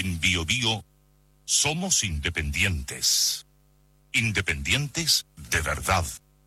En Biobío somos independientes. Independientes de verdad.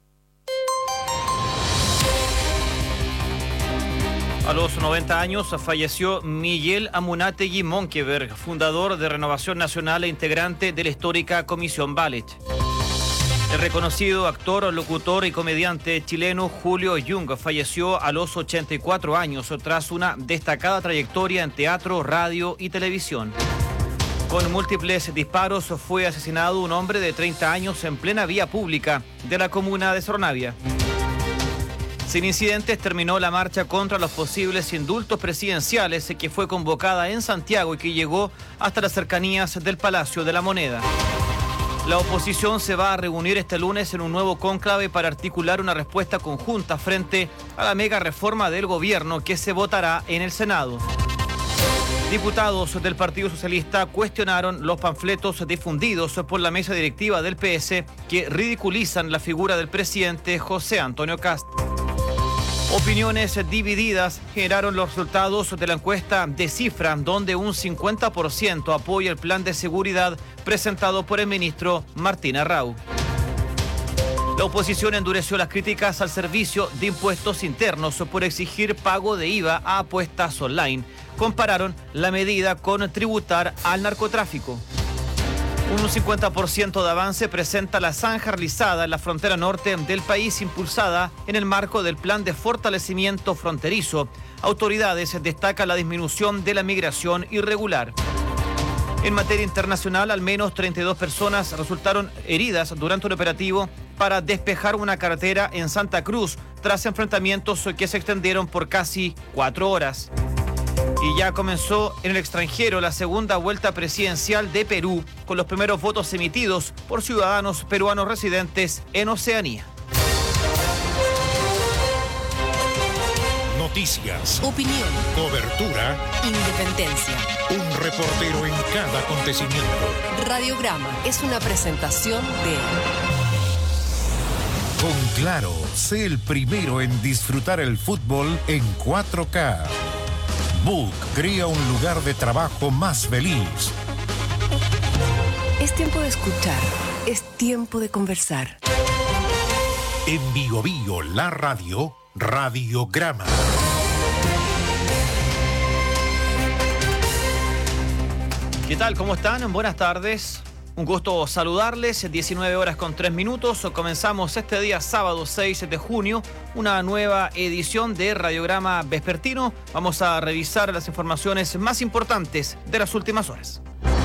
A los 90 años falleció Miguel Amunátegui Monkeberg, fundador de Renovación Nacional e integrante de la histórica Comisión Ballet. El reconocido actor, locutor y comediante chileno Julio Jung falleció a los 84 años tras una destacada trayectoria en teatro, radio y televisión. Con múltiples disparos fue asesinado un hombre de 30 años en plena vía pública de la comuna de Sornavia. Sin incidentes terminó la marcha contra los posibles indultos presidenciales que fue convocada en Santiago y que llegó hasta las cercanías del Palacio de la Moneda. La oposición se va a reunir este lunes en un nuevo cónclave para articular una respuesta conjunta frente a la mega reforma del gobierno que se votará en el Senado. Diputados del Partido Socialista cuestionaron los panfletos difundidos por la mesa directiva del PS que ridiculizan la figura del presidente José Antonio Kast. Opiniones divididas generaron los resultados de la encuesta de Cifra, donde un 50% apoya el plan de seguridad presentado por el ministro Martín Arrau. La oposición endureció las críticas al servicio de impuestos internos por exigir pago de IVA a apuestas online. Compararon la medida con tributar al narcotráfico. Un 50% de avance presenta la zanja realizada en la frontera norte del país, impulsada en el marco del plan de fortalecimiento fronterizo. Autoridades destacan la disminución de la migración irregular. En materia internacional, al menos 32 personas resultaron heridas durante un operativo para despejar una carretera en Santa Cruz tras enfrentamientos que se extendieron por casi 4 horas. Y ya comenzó en el extranjero la segunda vuelta presidencial de Perú, con los primeros votos emitidos por ciudadanos peruanos residentes en Oceanía. Noticias, opinión, cobertura, independencia. Un reportero en cada acontecimiento. Radiograma es una presentación de... Con Claro, sé el primero en disfrutar el fútbol en 4K. Book crea un lugar de trabajo más feliz. Es tiempo de escuchar, es tiempo de conversar. En Biobío, la radio, Radiograma. ¿Qué tal? ¿Cómo están? Buenas tardes. Un gusto saludarles, 19 horas con 3 minutos. Comenzamos este día sábado 6 de junio, una nueva edición de Radiograma Vespertino. Vamos a revisar las informaciones más importantes de las últimas horas.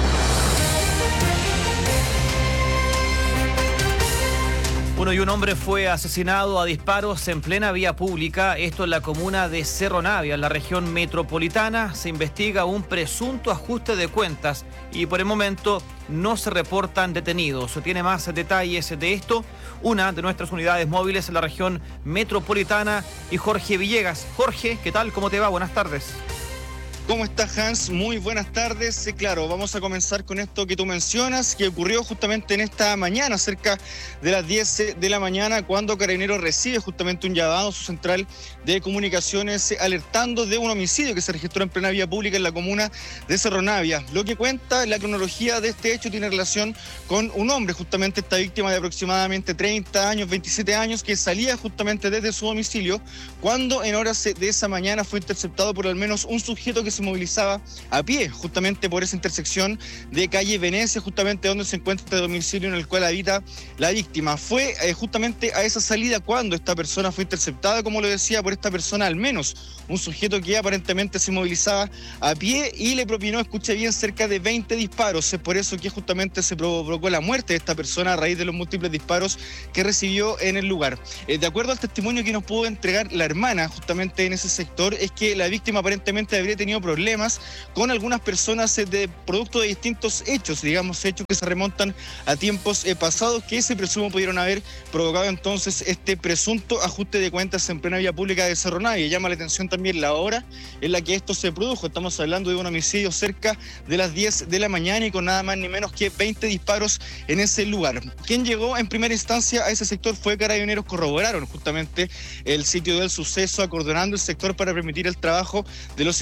Bueno, y un hombre fue asesinado a disparos en plena vía pública, esto en la comuna de Cerro Navia, en la región metropolitana. Se investiga un presunto ajuste de cuentas y por el momento no se reportan detenidos. Tiene más detalles de esto una de nuestras unidades móviles en la región metropolitana y Jorge Villegas. Jorge, ¿qué tal? ¿Cómo te va? Buenas tardes. ¿Cómo estás, Hans? Muy buenas tardes. Claro, vamos a comenzar con esto que tú mencionas, que ocurrió justamente en esta mañana, cerca de las 10 de la mañana, cuando Carabineros recibe justamente un llamado a su central de comunicaciones alertando de un homicidio que se registró en plena vía pública en la comuna de Cerro Navia. Lo que cuenta la cronología de este hecho tiene relación con un hombre, justamente esta víctima de aproximadamente 30 años, 27 años, que salía justamente desde su domicilio, cuando en horas de esa mañana fue interceptado por al menos un sujeto que se movilizaba a pie, justamente por esa intersección de calle Venecia, justamente donde se encuentra este domicilio en el cual habita la víctima. Fue justamente a esa salida cuando esta persona fue interceptada, como lo decía, por esta persona, al menos un sujeto que aparentemente se movilizaba a pie y le propinó, escuche bien, cerca de 20 disparos. Es por eso que justamente se provocó la muerte de esta persona a raíz de los múltiples disparos que recibió en el lugar. De acuerdo al testimonio que nos pudo entregar la hermana justamente en ese sector, es que la víctima aparentemente habría tenido problemas con algunas personas de producto de distintos hechos, digamos, hechos que se remontan a tiempos pasados, que se presumo pudieron haber provocado entonces este presunto ajuste de cuentas en plena vía pública de Cerro Navia. Llama la atención también la hora en la que esto se produjo. Estamos hablando de un homicidio cerca de las 10 de la mañana y con nada más ni menos que 20 disparos en ese lugar. Quien llegó en primera instancia a ese sector fue Carabineros. Corroboraron justamente el sitio del suceso, acordonando el sector para permitir el trabajo de los equipos especiales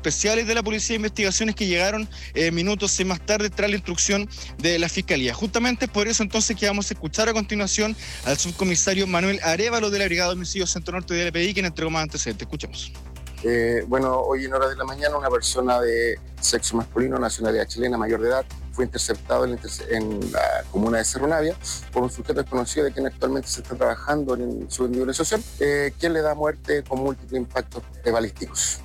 especiales de la Policía de Investigaciones que llegaron minutos más tarde tras la instrucción de la Fiscalía. Justamente por eso entonces que vamos a escuchar a continuación al subcomisario Manuel Arévalo de la Brigada de Homicidios Centro Norte de LPI, quien entregó más antecedentes. Escuchemos. Hoy en horas de la mañana una persona de sexo masculino, nacionalidad chilena, mayor de edad, fue interceptado en la comuna de Cerro Navia por un sujeto desconocido de quien actualmente se está trabajando en su individualización, quien le da muerte con múltiples impactos balísticos.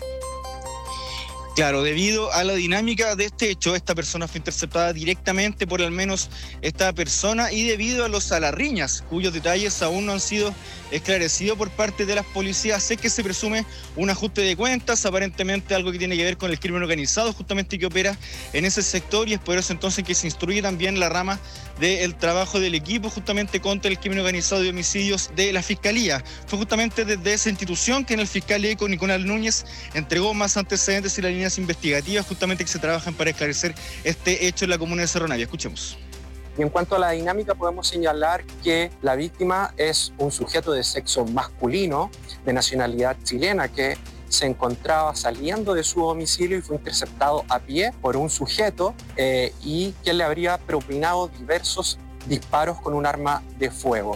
Claro, debido a la dinámica de este hecho, esta persona fue interceptada directamente por al menos esta persona y debido a las riñas, cuyos detalles aún no han sido esclarecidos por parte de las policías, sé que se presume un ajuste de cuentas, aparentemente algo que tiene que ver con el crimen organizado, justamente que opera en ese sector, y es por eso entonces que se instruye también la rama del trabajo del equipo justamente contra el crimen organizado de homicidios de la Fiscalía. Fue justamente desde esa institución que en el fiscal ECO Nicolás Núñez entregó más antecedentes y las líneas investigativas justamente que se trabajan para esclarecer este hecho en la comuna de Cerro Navia. Escuchemos. Y en cuanto a la dinámica, podemos señalar que la víctima es un sujeto de sexo masculino, de nacionalidad chilena, que se encontraba saliendo de su domicilio y fue interceptado a pie por un sujeto y que le habría propinado diversos disparos con un arma de fuego.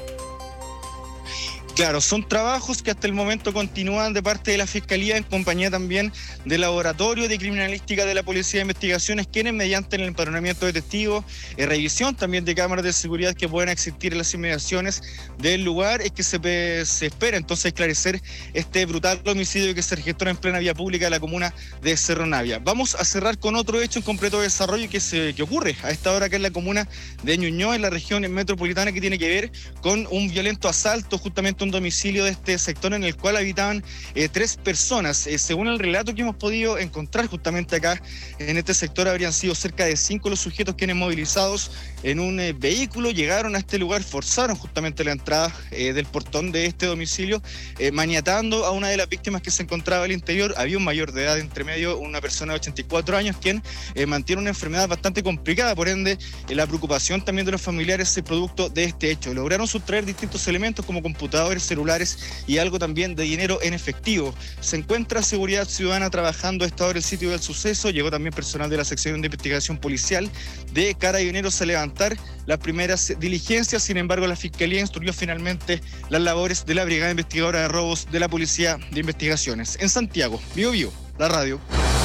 Claro, son trabajos que hasta el momento continúan de parte de la Fiscalía en compañía también del Laboratorio de Criminalística de la Policía de Investigaciones, quienes mediante el empadronamiento de testigos, revisión también de cámaras de seguridad que puedan existir en las inmediaciones del lugar, es que se espera entonces esclarecer este brutal homicidio que se registró en plena vía pública de la comuna de Cerro Navia. Vamos a cerrar con otro hecho en completo desarrollo que ocurre a esta hora acá en la comuna de Ñuñoa, en la región metropolitana, que tiene que ver con un violento asalto justamente un domicilio de este sector en el cual habitaban 3 personas. Según el relato que hemos podido encontrar justamente acá en este sector, habrían sido cerca de 5 los sujetos quienes, movilizados en un vehículo, llegaron a este lugar, forzaron justamente la entrada del portón de este domicilio, maniatando a una de las víctimas que se encontraba al interior. Había un mayor de edad entre medio, una persona de 84 años, quien mantiene una enfermedad bastante complicada, por ende la preocupación también de los familiares es producto de este hecho. Lograron sustraer distintos elementos como computadores, celulares y algo también de dinero en efectivo. Se encuentra Seguridad Ciudadana trabajando a esta hora el sitio del suceso. Llegó también personal de la sección de investigación policial de Carabineros a levantar las primeras diligencias. Sin embargo, la Fiscalía instruyó finalmente las labores de la Brigada Investigadora de Robos de la Policía de Investigaciones. En Santiago, Bio Bio, la radio.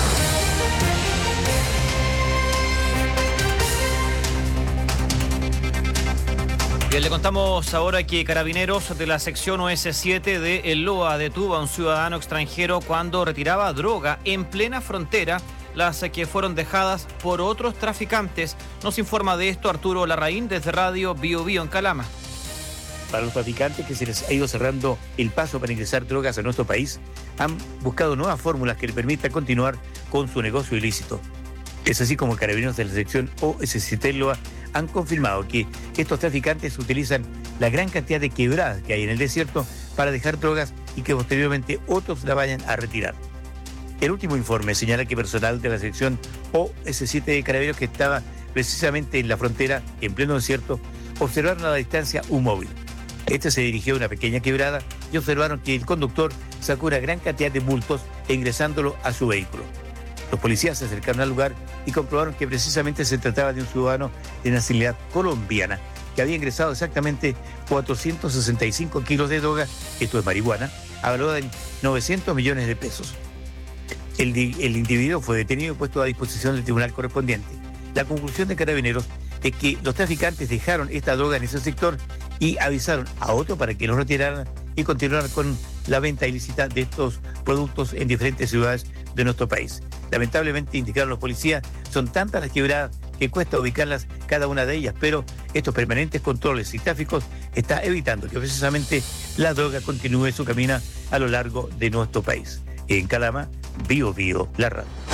Bien, le contamos ahora que Carabineros de la sección OS7 de El Loa detuvo a un ciudadano extranjero cuando retiraba droga en plena frontera, las que fueron dejadas por otros traficantes. Nos informa de esto Arturo Larraín desde Radio Bio Bio en Calama. Para los traficantes que se les ha ido cerrando el paso para ingresar drogas a nuestro país, han buscado nuevas fórmulas que les permitan continuar con su negocio ilícito. Es así como Carabineros de la sección OS7 Loa han confirmado que estos traficantes utilizan la gran cantidad de quebradas que hay en el desierto para dejar drogas y que posteriormente otros la vayan a retirar. El último informe señala que personal de la sección OS7 de Carabineros, que estaba precisamente en la frontera, en pleno desierto, observaron a la distancia un móvil. Este se dirigió a una pequeña quebrada y observaron que el conductor sacó una gran cantidad de bultos ingresándolo a su vehículo. Los policías se acercaron al lugar y comprobaron que precisamente se trataba de un ciudadano de nacionalidad colombiana que había ingresado exactamente 465 kilos de droga, esto es marihuana, valorada en 900 millones de pesos. El individuo fue detenido y puesto a disposición del tribunal correspondiente. La conclusión de Carabineros es que los traficantes dejaron esta droga en ese sector y avisaron a otro para que los retiraran y continuaran con la venta ilícita de estos productos en diferentes ciudades de nuestro país. Lamentablemente, indicaron los policías, son tantas las quebradas que cuesta ubicarlas cada una de ellas, pero estos permanentes controles y tráficos está evitando que precisamente la droga continúe su camino a lo largo de nuestro país. En Calama, Bio Bio, la radio.